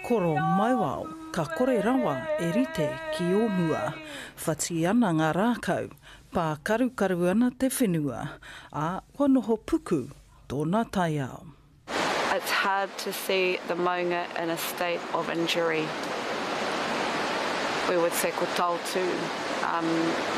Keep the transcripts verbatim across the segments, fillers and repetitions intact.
Koro maiwao, ka kore rawa e rite ki o mua. Whati ana ngā rākau, pā karu karu ana te whenua, a kua noho puku tōna tai ao. It's hard to see the maunga in a state of injury. We would say ko tau tū. Um,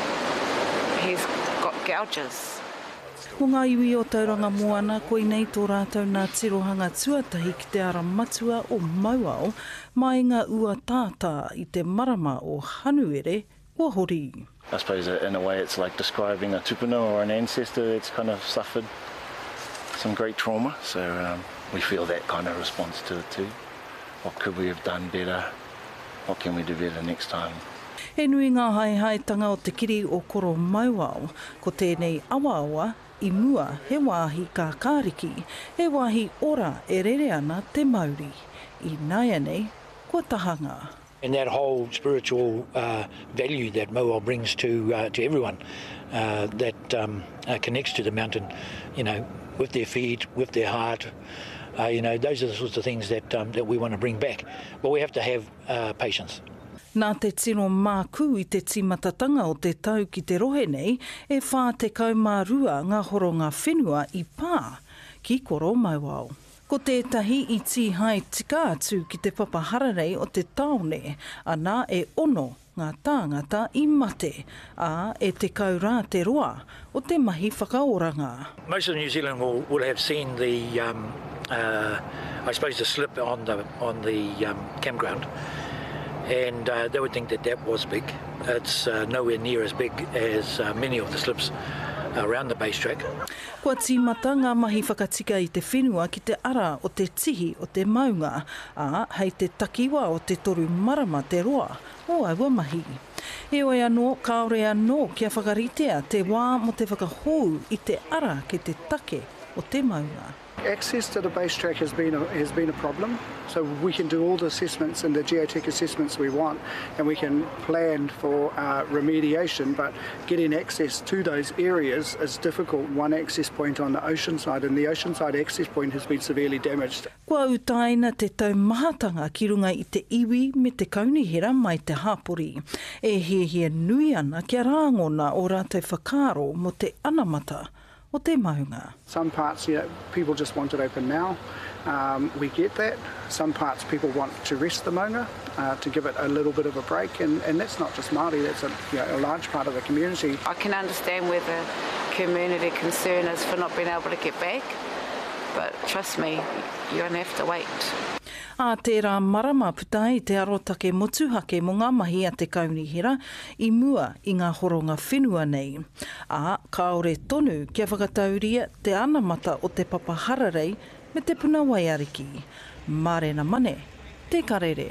he's got gouges. Ko ngā iwi o tauranga moana, koe nei tō rātou nā tirohanga tuatahi ki te ara matua o Mauao, mai ngā ua tātā i te marama o Hanuere, ua hori. I suppose in a way it's like describing a tupuna or an ancestor that's kind of suffered some great trauma, so um, we feel that kind of response to it too. What could we have done better? What can we do better next time? He nui ngā haehaetanga o te kiri o Koro Mauao, ko tēnei awa-awa, i mua he wāhi ka kāriki, he wāhi ora e rere ana te Māori. I nāia nei, kua tahanga. And that whole spiritual uh, value that Mauao brings to uh, to everyone uh, that um, uh, connects to the mountain, you know, with their feet, with their heart, uh, you know, those are the sorts of things that um, that we want to bring back. But we have to have uh, patience. Nā te tino māku i te timatatanga o te tau ki te rohe nei, e whā te kaumārua ngā horonga whenua i pā ki Koro Mauao. Ko tētahi i tī hai tika atu ki te papahararei o te taone, anā e ono ngā tāngata i mate, a e te kaurā te roa o te mahi whakaoranga. Most of New Zealand will, will have seen the, um, uh, I suppose, the slip on the, on the um, campground. And uh, they would think that that was big. It's uh, nowhere near as big as uh, many of the slips around the base track. Kua tīmata ngā mahi whakatika i te whenua ki te ara o te tihi o te maunga, a hei te takiwa o te toru marama te roa o aua mahi. E oi anō, kaore anō kia whakaritea te wā mo te whakahou i te ara ki te take o te maunga. Access to the base track has been a, has been a problem, so we can do all the assessments and the geotech assessments we want, and we can plan for uh, remediation, but getting access to those areas is difficult. One access point on the ocean side, and the ocean side access point has been severely damaged. Kua utaina te taumahatanga ki runga i te iwi me te kaunihera mai te hapori. E hiehie nui ana kia rāngona o rātou whakaro mo te anamata o te maunga. Some parts, you know, people just want it open now. Um, we get that. Some parts people want to rest the maunga, uh, to give it a little bit of a break, and, and that's not just Māori, that's a, you know, a large part of the community. I can understand where the community concern is for not being able to get back, but trust me, you're going to have to wait. A tērā marama putai te arotake motuhake mo ngā mahi a te kaunihera i mua i ngā horonga whenua nei. A kaore tonu kia whakatauria te anamata o te papahararei me te puna waiariki. Mārena mane, te karere.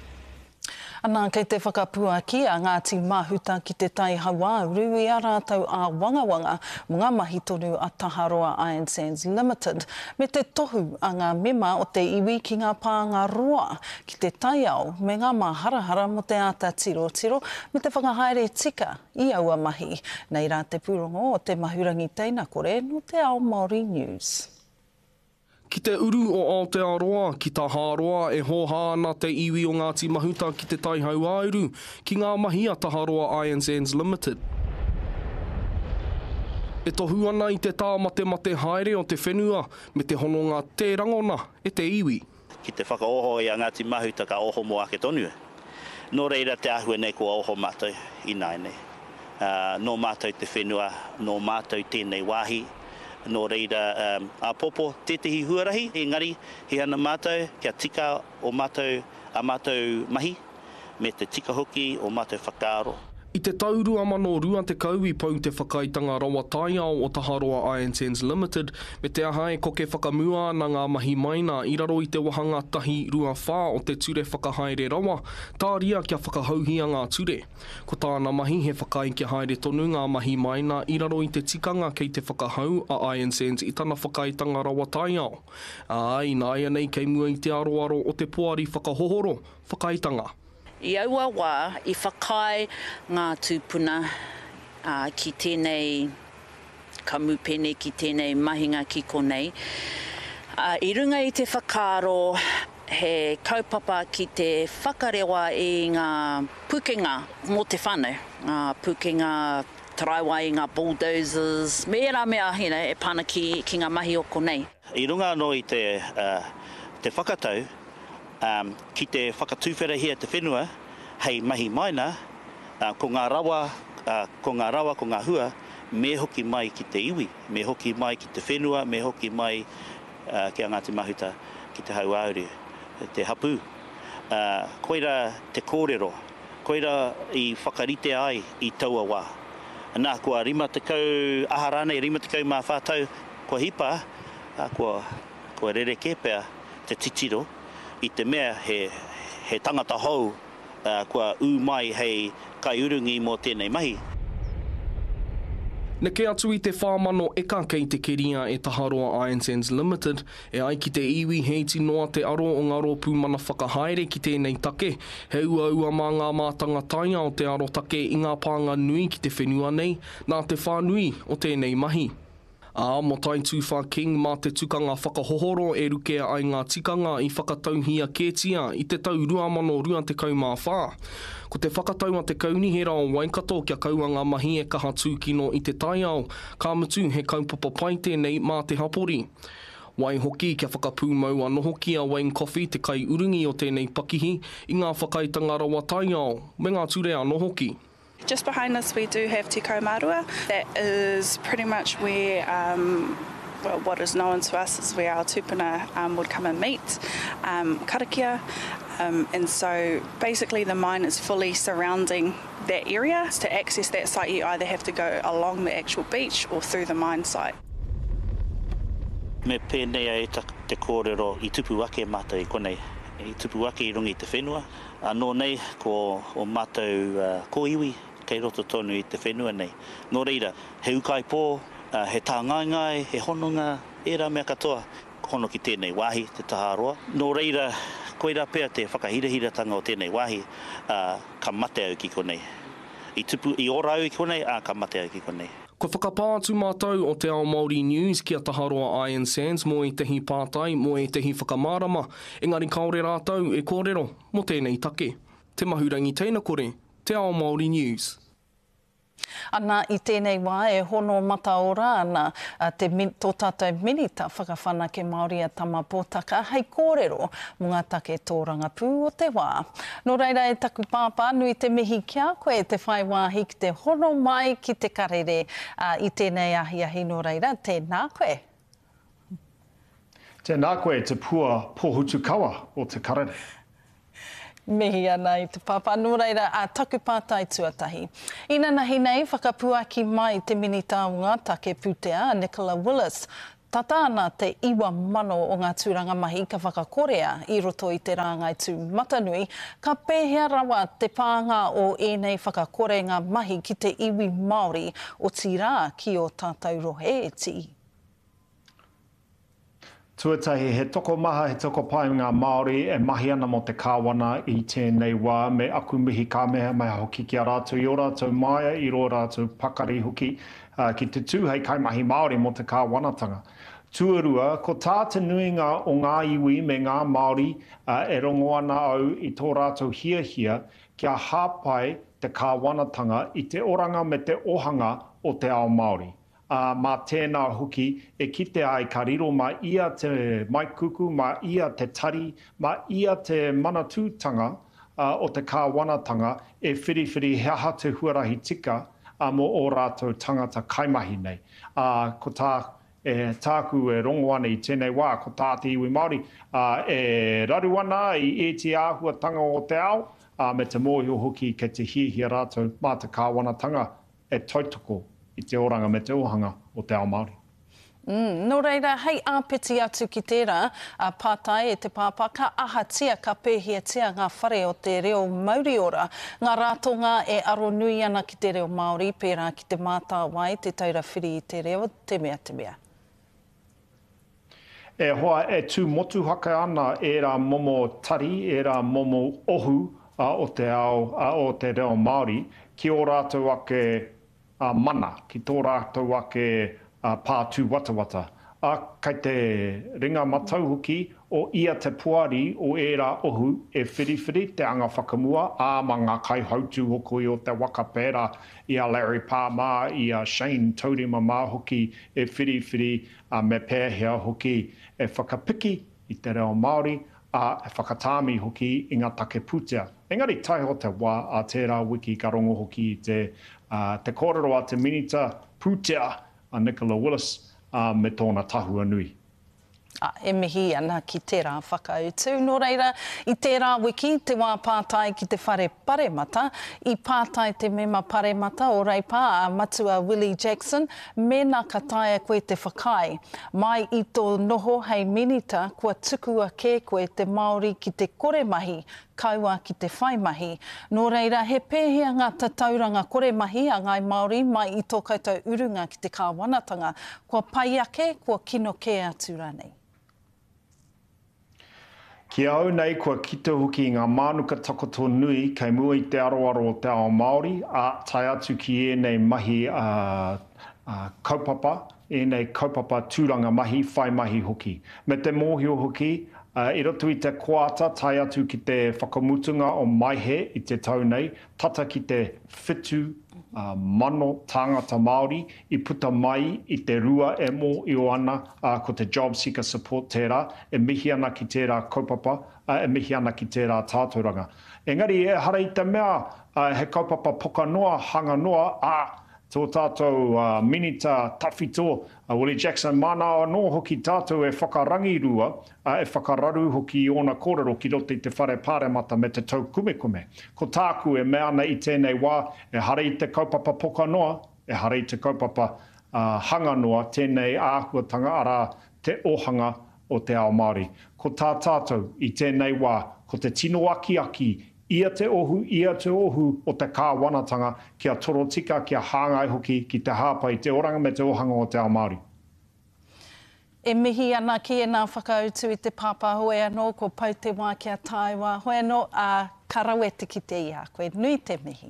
Anā kei te whakapua kia Ngāti Mahuta ki te tai Hauāuru i a rātou a wangawanga mo ngā mahi tonu a Taharoa Iron Sands Limited me te tohu a ngā mema o te iwi ki ngā pānga roa ki te tai ao me ngā maharahara mo te ata tiro tiro me te whakahaere tika i aua mahi. Nei rā te pūrongo o te mahurangi teina kore no te Ao Māori News. Ki te uru o Aotearoa, ki Taharoa, e hoha ana te iwi o Ngāti Mahuta ki te tai Hauāuru, ki ngā mahi a Taharoa Iron Sands Limited. E tohu ana i te tā mate mate haere o te whenua, me te hononga te rangona e te iwi. Ki te whakaoho i a Ngāti Mahuta ka oho mo ake tonu. Nō reira te ahua nei ko oho mātou i nai nei. Uh, nō mātou te whenua, nō mātou tēnei wāhi, nō reira um, a popo tētehi huarahi, engari he ana mātou kia tika o mātou a mātou mahi, me te tika hoki o mātou whakaaro. I te taurua mano rua te kau i pau te whakaitanga rawa tai ao o Taharoa Iron Sands Limited, me te aha e koke whakamua ana ngā mahi maina i raro i te wahanga tahi rua whā o te ture whakahaere rawa, tā ria kia whakahauhia ngā ture. Ko tāna mahi he whakai kia haere tonu ngā mahi maina i raro i te tikanga kei te whakahau a Iron Sands i tana whakaitanga rawa tai ao. Ai, nāia nei kei mua i te aroaro o te poari whakahohoro, whakaitanga. I aua wā, i whakai ngā tūpuna uh, ki tēnei kamupene, ki tēnei mahinga ki konei. Uh, I runga i te whakaaro, he kaupapa ki te whakarewa i ngā pukenga mō te whānau. Ngā pukenga taraiwa i ngā bulldozers, mea mea you know, e pana ki, ki ngā mahi o konei. I runga anō i te, uh, te whakatau, um, ki te whakatūwhera hia te whenua, hei mahi maina, uh, ko ngā rawa, uh, ko ngā rawa, ko ngā hua, me hoki mai ki te iwi, me hoki mai ki te whenua, me hoki mai uh, ki a Ngāti Mahuta, ki te hauauri, te hapu. Uh, koira te kōrero, koira i whakarite ai i taua wā. Nā, kua rima te kau aharane, rima te kau mā whātau, kua hipa, uh, kua, kua rere kēpea te titiro, i te mea he, he tangata hou, uh, kua u mai hei kai urungi mō tēnei mahi. Neke atu i te whāmano eka kei te keria e Taharoa Iron Sands Limited, e ai ki te iwi hei tinoa te aro o ngā rōpū mana whakahaere ki tēnei take, he ua ua mā ngā mātanga tainga o te aro take i ngā pānga nui ki te whenua nei, nā te whānui o tēnei mahi. A mo tai tūwha King mā te tukanga whakahohoro e rukea ai ngā tikanga i whakatauhia kētia i te tau rua mano rua te kaumā whā. Ko te whakataua te kaunihera o Waikato kia kaua ngā mahi e kaha tūkino i te taiao, ka mutu he kaupapa pai tēnei mā te hapori. Wai hoki kia whakapūmau anō hoki a Wayne Coffee te kai urungi o tēnei pakihi i ngā whakaitanga rawa taiao, me ngā ture anō hoki. Just behind us we do have Te Kaumarua. That is pretty much where um, well, what is known to us is where our tupuna um, would come and meet, um, karakia. Um, and so basically the mine is fully surrounding that area. To access that site you either have to go along the actual beach or through the mine site. Me pēnei e te kōrero i tupu ake mātou i konei, i tupu ake i rungi te whenua. Anō nei ko o mātou uh, ko iwi kei roto tonu i te whenua nei. Nō reira, he ukai pō, uh, he tā ngai, he hononga, e rā mea katoa, hono ki tēnei wāhi, te Taharoa. Nō reira, koira pēr te whakahirahiratanga o tēnei wāhi, uh, ka mate au ki konei. I tupu, i ora au ki konei, a ka mate au ki konei. Ko whakapātu mātou o te ao Māori News ki a Taharoa Iron Sands mo e tehi pātai, mo e tehi whakamārama. Engari kaore rātou e kōrero mo tēnei take. Te mahurangi teina kore, te ao Māori News. Ana i tēnei wā e hono mataora ana te tō tātou minita whakawhana ke Māori a tama pōtaka hei kōrero mō ngā take tōranga pū o te wā. Nō reira e taku pāpā nui te mihi kia koe te whai wāhi ki te hono mai ki te karere uh, i tēnei ahi ahi nō reira. Tēnā koe. Tēnā koe te pua pōhutu kawa o te karere. Mihi ana i te pāpā, nō reira a taku pātai tuatahi. Ina nahi nei whakapuaki mai te minita o ngā take pūtea, Nicola Willis. Tata ana te iwa mano o ngā tūranga mahi ka whakakorea i roto i te rāngai tū Matanui, ka pēhea rawa te pānga o ēnei whakakore ngā mahi ki te iwi Māori o tirā ki o tātou rohe e ti. Tuatahi, he toko maha, he toko pai ngā Māori e mahi ana mo te kāwana i tēnei wā me aku mihi ka mea mai hoki ki a rātou i o rātou maia, i ro rātou pakari hoki uh, ki te tū hei kaimahi Māori mo te kāwanatanga. Tuarua, ko tā te nuinga o ngā iwi me ngā Māori uh, e rongo ana au i tō rātou hia hia kia hāpai te kāwanatanga i te oranga me te ohanga o te ao Māori. Uh, mā tēnā hoki e kite ai ka riro ma ia te maikuku, ma ia te tari, ma ia te manatūtanga uh, o te kāwanatanga e whiriwhiri heaha te huarahi tika uh, mo o rātou tangata kaimahi nei. Uh, ko tā e tāku e rongo ana i tēnei wā, ko tā te iwi Māori uh, e raru ana i e te āhuatanga o te ao, uh, me te mōhio hoki ke te hihia rātou mā te kāwanatanga e tautoko i te oranga me te ohanga o te ao Māori. Mm, no reira, hei āpiti atu ki tērā, a pātai e te pāpā, ka ahatia, ka pēhia tia ngā whare o te reo Mauriora. Ngā rātonga e aro nui ana ki te reo Māori, pērā ki te mātā wai, te taura whiri i te reo, te mea te mea. E hoa e tū motu haka ana e rā momo tari, e rā momo ohu a, o te ao, a, o te reo Māori, ki o rātou ake Uh, mana, ki tō rātou ake uh, pātū watawata. A kai te ringa matau hoki o ia te puari o era ohu e whiriwhiri te anga whakamua a ma ngā kai hautu hoko i o te waka pēra i a Larry Palmer, i a Shane Taurima mā hoki e whiriwhiri a me pēhea hoki e whakapiki i te reo Māori a e whakatāmi hoki i ngā take pūtea. Engari tai o te wā a tērā wiki ka rongo hoki i te, uh, te kōrero a te minita pūtea a Nicola Willis uh, me tōna tahua nui. A, e mihi ana ki tērā whakautu. Nō reira, i tērā wiki, te wā pātai ki te whare paremata, i pātai te mema paremata o reipa a matua Willie Jackson, mena ka taia koe te whakai. Mai i tō noho hei minita, kua tukua kē koe te Māori ki te kore mahi, kaua ki te whai mahi. Nō reira, he pēhea ngā tatauranga kore mahi a ngai Māori mai i tō koutou urunga ki te kāwanatanga. Kua pai ake, kua kino kē atu rānei. Ki au nei kua kita hoki ngā mānuka takoto nui kei mua i te aroaro o te ao Māori, a tai atu ki e nei mahi uh, uh, kaupapa, e nei kaupapa tūranga mahi, whai mahi hoki. Me te mōhio hoki, uh, i roto i te koata, tai atu ki te whakamutunga o maihe i te tau nei, tata ki te whitu Uh, mano tāngata Māori i puta mai i te rua e mō i o ana uh, ko te Job Seeker Support tērā, e mihi ana ki tērā kaupapa, uh, e mihi ana ki tērā tāturanga. Engari, e hara i te mea, uh, he kaupapa poka noa, hanga noa, a uh, tō tātou uh, minita tawhito, uh, Willie Jackson, mana no hoki tātou e whakarangirua, uh, e whakararu hoki i ona kōrero ki roto i te whare pāremata me te tau kume kume. Ko tāku e mea ana i tēnei wā, e hara i te kaupapa poka noa, e hara i te kaupapa uh, hanga noa, tēnei āhuatanga ara te ohanga o te ao Māori. Ko tā tātou i tēnei wā, ko te tino aki aki, ia te ohu, ia te ohu o te kāwanatanga kia torotika, kia hāngai hoki ki te hāpai, te oranga me te ohanga o te ao Māori. E mihi ana ki e nā whakautu i te pāpā hoe anō, ko pau te wā kia taiwa hoe anō, a karawete ki te ia koe, nui te mihi.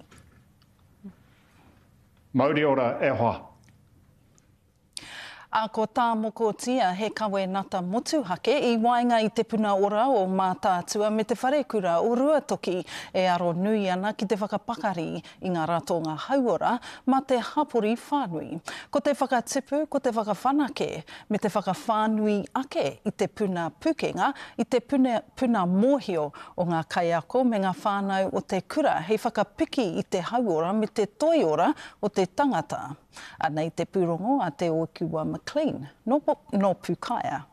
Mauri ora e hoa. A ko tā moko tia he kawe nata motuhake i wainga i te puna ora o mātātua me te wharekura o Ruatoki e aro nui ana ki te whakapakari i ngā ratonga hauora ma te hapori whānui. Ko te whakatipu, ko te whakawhanake me te whakawhānui ake i te puna pukenga, i te puna, puna mōhio o ngā kaiako me ngā whānau o te kura hei whakapiki i te hauora me te toiora o te tangata. A nei te pūrongo a te Okiwa McLean, no, no Pukaia.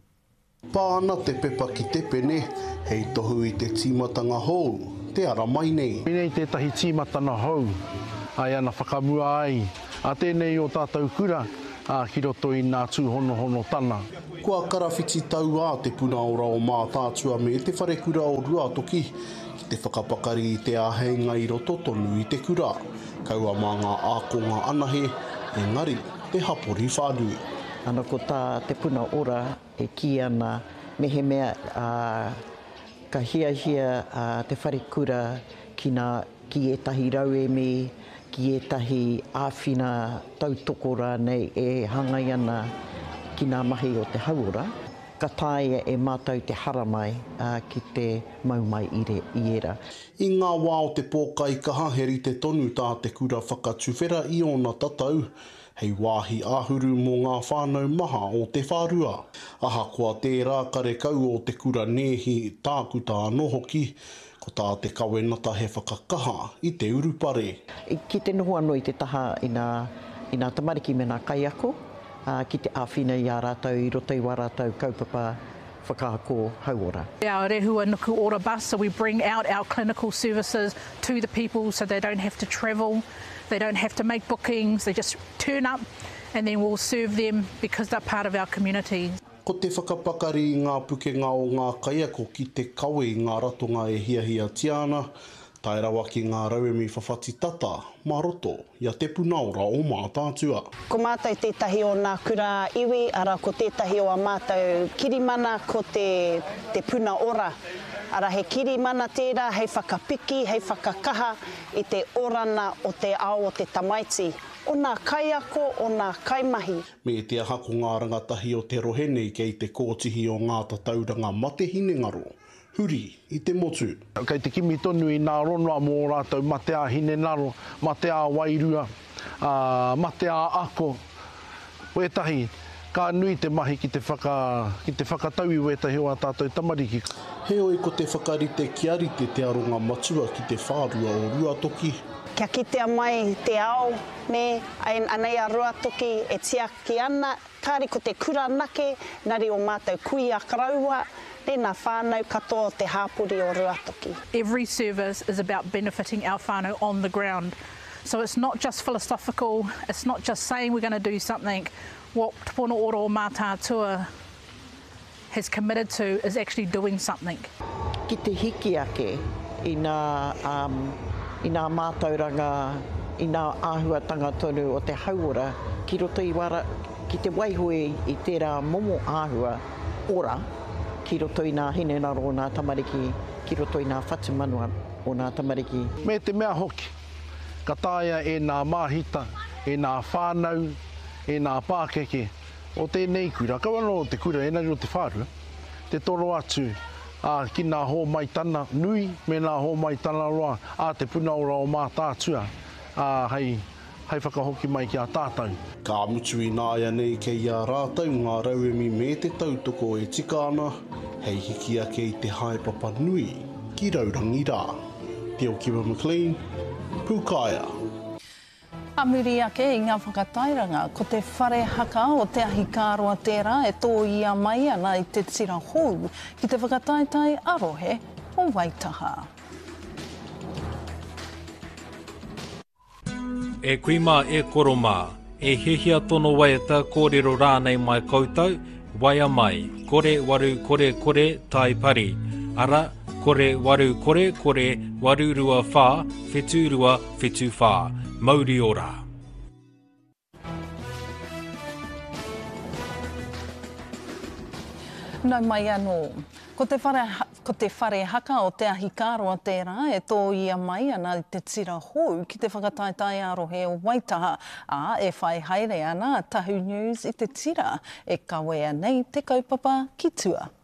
Pāna te pepa ki te pene, hei tohu i te tīmatanga hou, te ara mai nei. Nei tētahi tīmatanga hou, ai ana whakamua ai, a tēnei o tātou kura, a ki roto i nā tūhonohono tana. Kua karawhiti tau a te puna ora o mātātua me te wharekura o Ruatoki, ki te whakapakari i te āheinga i roto tonu i te kura. Kaua mā ngā ākonga anahe, engari te hapori whānui. Ana ko tā te puna ora e ki ana me he mea uh, ka hia hia uh, te wharekura ki, nā, ki etahi rauemi, ki etahi āwhina tautoko rānei e hangai ana ki nā mahi o te hauora. Ka taia e mātou te haramai uh, ki te maumai ire, i era. I ngā wā o te pōkai kaha he rite tonu tā te kura whakatuwhera i ona tatau, hei wāhi āhuru mō ngā whānau maha o te whārua. Aha kua tērā karekau o te kura nehi tāku tā anō hoki, ko tā te kawenata he whakakaha i te urupare. Ki te noho anō i te taha i nā, i nā tamariki me nā kaiako, Uh, ki te āwhina i a rātou, i roto i wā rātou kaupapa whakaako hauora. Our rehua nuku ora bus, so we bring out our clinical services to the people so they don't have to travel, they don't have to make bookings, they just turn up and then we'll serve them because they're part of our community. Ko te whakapakari i ngā pukenga o ngā kaiako ki te kawe i ngā ratonga e hia hia tiana, Tai rawa ki ngā rauemi whawhati tata, maroto, ia te punaora o mātātua. Ko mātou tētahi o ngā kura iwi, ara ko tētahi o a mātou kirimana ko te, te puna ora. Ara he kirimana tērā, hei whakapiki, hei whakakaha i te orana o te ao o te tamaiti. O nā kaiako, o nā kaimahi. Me te ahako ngā rangatahi o te rohene kei te kōtihi o ngā tatauranga mate hinengaro. Huri i te motu. Kei te kimi tonu i nā ronua mō rātou mate a hinenaro, mate a wairua, uh, mate a ako. Wetahi, ka nui te mahi ki te, whaka, ki te whakatau i wetahi o a tātou tamariki. Heoi ko te whakarite ki arite te aronga matua ki te whārua o Ruatoki. Kia kitea mai te ao, ne, anei a Ruatoki e tia ki ana, kāri ko te kura nake, nari o mātou kui a karaua, tēnā whānau katoa te hāpuri o Ruatoki. Every service is about benefiting our whānau on the ground. So it's not just philosophical, it's not just saying we're going to do something. What Te Puna Ora o Mātātua has committed to is actually doing something. Ki te hiki ake i nā, um, i nā mātauranga, i nā āhuatanga tonu o te hauora, ki roto i wara, ki te waihoe i tērā momo āhua ora, ki roto i nā hinenaro o nā tamariki, ki roto i nā whatumanua o nā tamariki. Me te mea hoki, ka tāia e nā māhita, e nā whānau, e nā pākeke, o tēnei kura. Kawana o te kura, e nari o te whārua, te toro atu, a ki nā hō maitana nui, me nā hō maitana roa, a te puna ora o Mātātua, a hei, hei whakahoki mai ki a tātou. Ka mutu i nāia nei kei a rātou ngā rauemi me te tautoko e tika ana, hei hiki ake i te haepapa nui ki Raurangi rā. Te o Kiwa McLean, Pukaia. A muri ake i ngā whakatairanga, ko te whare haka o te ahi kāroa tērā e tō ia mai ana i te tira hou ki te whakataitai arohe o Waitaha. E kuima e koroma, e hehia tono waiata kōrero rānei mai koutou, waia mai, kore waru kore kore tai pari, ara kore waru kore kore waru rua whā, whetu rua whetu whā, mauri ora. Nau mai anō, ko te whare, ko te whare haka o te ahi kāroa tērā e tō ia mai ana i te tira hou ki te whakataitai arohe o Waitaha, a e whai haere ana Tahu News i te tira e kawea nei te kaupapa ki tua.